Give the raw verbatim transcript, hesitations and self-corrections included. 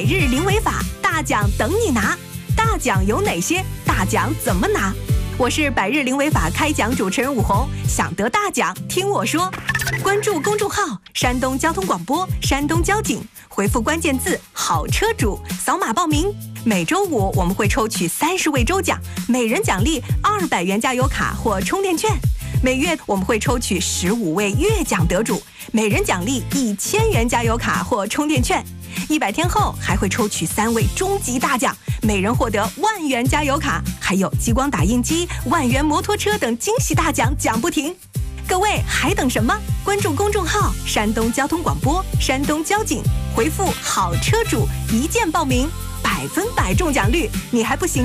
百日零违法，大奖等你拿。大奖有哪些？大奖怎么拿？我是百日零违法开讲主持人武红，想得大奖听我说。关注公众号山东交通广播、山东交警，回复关键字好车主，扫码报名。每周五我们会抽取三十位周奖，每人奖励二百元加油卡或充电券。每月我们会抽取十五位月奖得主，每人奖励一千元加油卡或充电券。一百天后还会抽取三位终极大奖，每人获得万元加油卡，还有激光打印机、万元摩托车等惊喜大奖奖不停。各位还等什么？关注公众号山东交通广播、山东交警，回复好车主一键报名，百分百中奖率，你还不行？